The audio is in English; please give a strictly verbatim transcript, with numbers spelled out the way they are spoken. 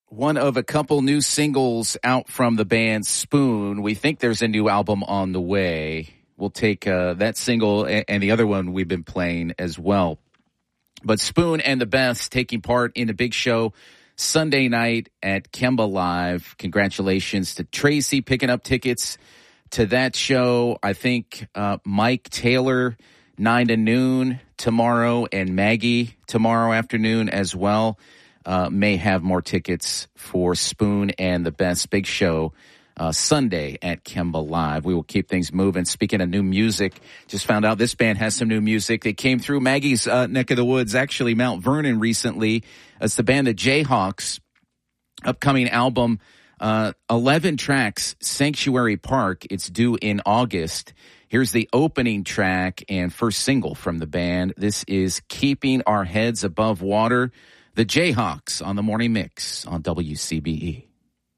one of a couple new singles out from the band Spoon. We think there's a new album on the way. We'll take uh, that single and the other one we've been playing as well. But Spoon and the Best taking part in a big show Sunday night at Kemba Live. Congratulations to Tracy picking up tickets to that show. I think uh, Mike Taylor, nine to noon tomorrow, and Maggie tomorrow afternoon as well. Uh, may have more tickets for Spoon and the Best big show uh, Sunday at Kemba Live. We will keep things moving. Speaking of new music, just found out this band has some new music. They came through Maggie's uh, neck of the woods, actually Mount Vernon recently. It's the band the Jayhawks. Upcoming album, uh, eleven tracks, Sanctuary Park. It's due in August. Here's the opening track and first single from the band. This is Keeping Our Heads Above Water. The Jayhawks on the Morning Mix on W C B E.